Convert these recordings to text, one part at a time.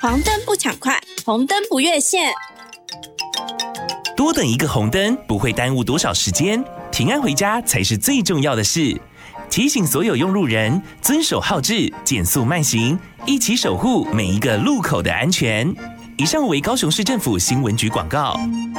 黄灯不抢快，红灯不越线。 多等一个红灯不会耽误多少时间，平安回家才是最重要的事。提醒所有用路人遵守号志，减速慢行，一起守护每一个路口的安全。以上为高雄市政府新闻局广告。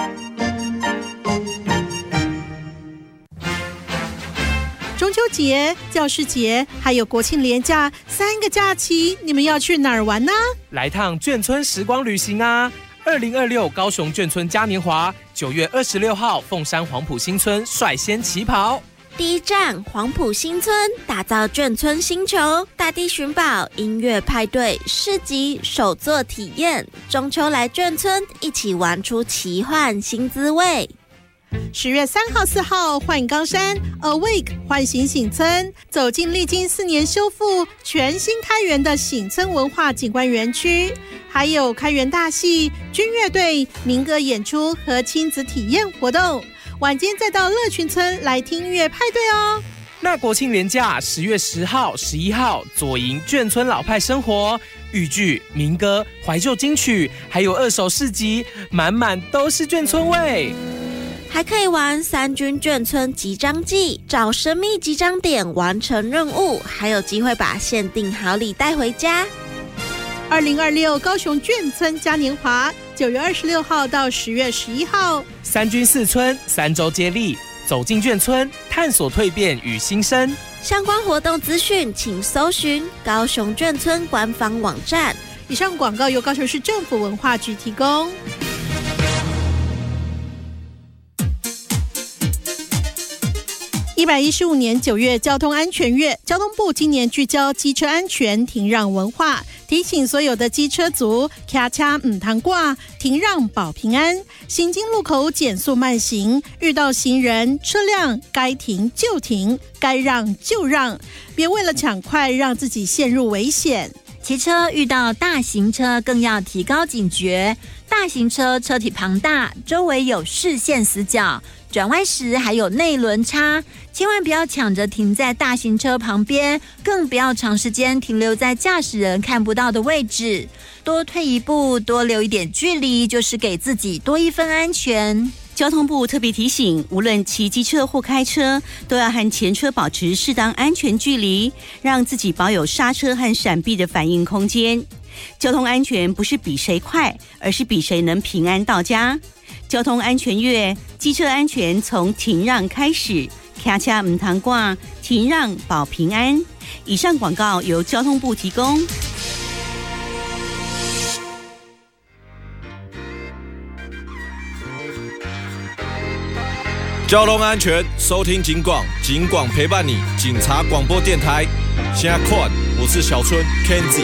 中秋节、教师节还有国庆连假3个假期，你们要去哪儿玩呢？ 来趟眷村时光旅行啊！2026高雄眷村嘉年华，9月26号凤山黄埔新村率先起跑。 第一站黄埔新村，打造眷村星球，大地寻宝、音乐派对、市集、手作体验，中秋来眷村，一起玩出奇幻新滋味。 10月3号、4号，换冈山 Awake 唤醒醒村，走进历经4年修复、全新开园的醒村文化景观园区，还有开园大戏、军乐队、民歌演出和亲子体验活动。晚间再到乐群村来听音乐派对哦。 那国庆连假10月10号、11号，左营眷村老派生活，豫剧、民歌、怀旧金曲，还有2手市集，满满都是眷村味。 还可以玩3军眷村集章记，找神秘集章点完成任务，还有机会把限定好礼带回家。 2026高雄眷村嘉年华，9月26号到10月11号 ，3军4村3周接力，走进眷村，探索蜕变与新生。 相关活动资讯请搜寻高雄眷村官方网站。 以上广告由高雄市政府文化局提供。115年9月交通安全月，交通部今年聚焦机车安全停让文化，提醒所有的机车族卡车唔通挂，停让保平安，行经路口减速慢行，遇到行人车辆该停就停，该让就让，别为了抢快让自己陷入危险。 骑车遇到大型车更要提高警觉，大型车车体庞大，周围有视线死角，转弯时还有内轮差，千万不要抢着停在大型车旁边，更不要长时间停留在驾驶人看不到的位置，多退一步，多留一点距离，就是给自己多一分安全。 交通部特别提醒，无论骑机车或开车，都要和前车保持适当安全距离，让自己保有刹车和闪避的反应空间。交通安全不是比谁快，而是比谁能平安到家。交通安全月，机车安全从停让开始，卡车唔通挂，停让保平安。以上广告由交通部提供。 交通安全，收听警广，警广陪伴你，警察广播电台。现在看，我是小春 Kenzie。